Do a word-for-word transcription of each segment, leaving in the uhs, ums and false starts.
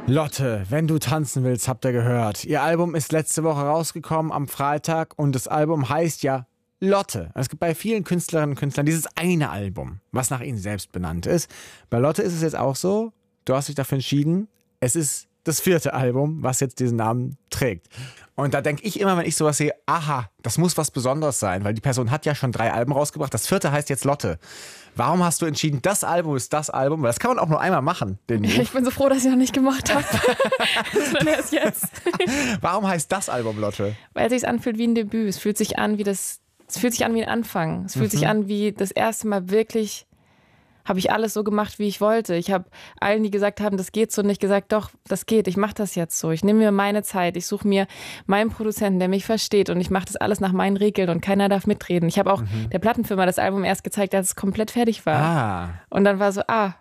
Lotte, wenn du tanzen willst, habt ihr gehört. Ihr Album ist letzte Woche rausgekommen am Freitag und das Album heißt ja Lotte. Es gibt bei vielen Künstlerinnen und Künstlern dieses eine Album, was nach ihnen selbst benannt ist. Bei Lotte ist es jetzt auch so, du hast dich dafür entschieden, es ist das vierte Album, was jetzt diesen Namen trägt. Und da denke ich immer, wenn ich sowas sehe, aha, das muss was Besonderes sein, weil die Person hat ja schon drei Alben rausgebracht. Das vierte heißt jetzt Lotte. Warum hast du entschieden, das Album ist das Album? Weil das kann man auch nur einmal machen. Den ich bin so froh, dass ich noch nicht gemacht habe. Das erst jetzt. Warum heißt das Album Lotte? Weil es sich anfühlt wie ein Debüt. Es fühlt sich an wie das, es fühlt sich an wie ein Anfang. Es fühlt mhm. sich an wie das erste Mal wirklich, habe ich alles so gemacht, wie ich wollte. Ich habe allen, die gesagt haben, das geht so, nicht gesagt, doch, das geht, ich mache das jetzt so. Ich nehme mir meine Zeit, ich suche mir meinen Produzenten, der mich versteht und ich mache das alles nach meinen Regeln und keiner darf mitreden. Ich habe auch mhm. der Plattenfirma das Album erst gezeigt, als es komplett fertig war. Ah. Und dann war so, ah,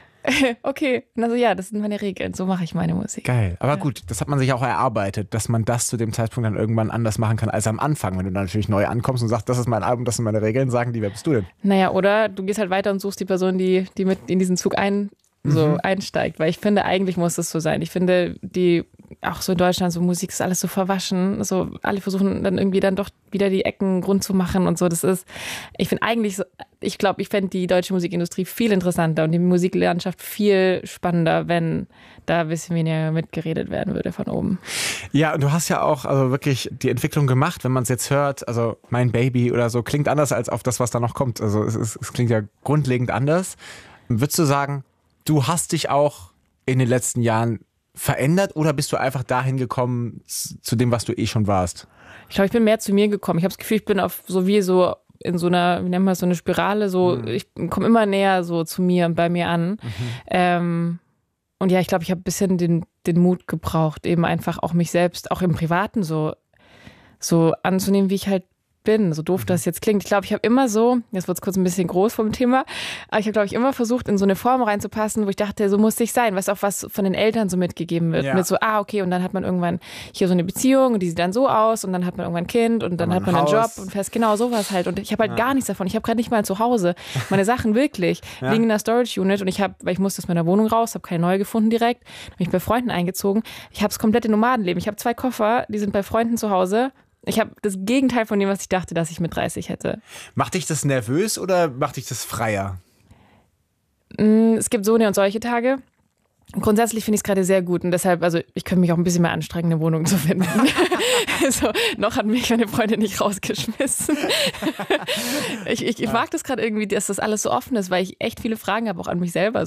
okay. Und also ja, das sind meine Regeln, so mache ich meine Musik. Geil, aber ja. gut, das hat man sich auch erarbeitet, dass man das zu dem Zeitpunkt dann irgendwann anders machen kann als am Anfang. Wenn du dann natürlich neu ankommst und sagst, das ist mein Album, das sind meine Regeln, sagen die, wer bist du denn? Naja, oder du gehst halt weiter und suchst die Person, die, die mit in diesen Zug ein, so mhm. einsteigt. Weil ich finde, eigentlich muss es so sein. Ich finde, die auch so in Deutschland, so Musik ist alles so verwaschen. So, alle versuchen dann irgendwie dann doch wieder die Ecken rund zu machen und so. Das ist, ich finde eigentlich so, ich glaube, ich fände die deutsche Musikindustrie viel interessanter und die Musiklandschaft viel spannender, wenn da ein bisschen weniger mitgeredet werden würde von oben. Ja, und du hast ja auch also wirklich die Entwicklung gemacht, wenn man es jetzt hört, also Mein Baby oder so, klingt anders als auf das, was da noch kommt. Also es, ist, es klingt ja grundlegend anders. Würdest du sagen, du hast dich auch in den letzten Jahren verändert oder bist du einfach dahin gekommen zu dem, was du eh schon warst? Ich glaube, ich bin mehr zu mir gekommen. Ich habe das Gefühl, ich bin auf so wie so in so einer, wie nennt man das, so eine Spirale, so mhm. ich komme immer näher so zu mir und bei mir an. Mhm. Ähm, und ja, ich glaube, ich habe ein bisschen den, den Mut gebraucht, eben einfach auch mich selbst, auch im Privaten so, so anzunehmen, wie ich halt bin, so doof das jetzt klingt. Ich glaube, ich habe immer so, jetzt wird es kurz ein bisschen groß vom Thema, aber ich habe, glaube ich, immer versucht, in so eine Form reinzupassen, wo ich dachte, so muss ich sein, was auch was von den Eltern so mitgegeben wird. Ja. Mit so, ah, okay, und dann hat man irgendwann hier so eine Beziehung und die sieht dann so aus und dann hat man irgendwann ein Kind und dann hat man einen Job und fest, genau sowas halt. Und ich habe halt ja. gar nichts davon. Ich habe gerade nicht mal zu Hause meine Sachen wirklich, ja. liegen in der Storage Unit und ich habe, weil ich musste aus meiner Wohnung raus, habe keine neue gefunden direkt, habe mich bei Freunden eingezogen. Ich habe das komplette Nomadenleben. Ich habe zwei Koffer, die sind bei Freunden zu Hause. Ich habe das Gegenteil von dem, was ich dachte, dass ich mit dreißig hätte. Macht dich das nervös oder macht dich das freier? Es gibt so eine und solche Tage. Grundsätzlich finde ich es gerade sehr gut und deshalb, also ich könnte mich auch ein bisschen mehr anstrengen, eine Wohnung zu finden. So, noch hat mich meine Freundin nicht rausgeschmissen. ich, ich, ich mag das gerade irgendwie, dass das alles so offen ist, weil ich echt viele Fragen habe, auch an mich selber.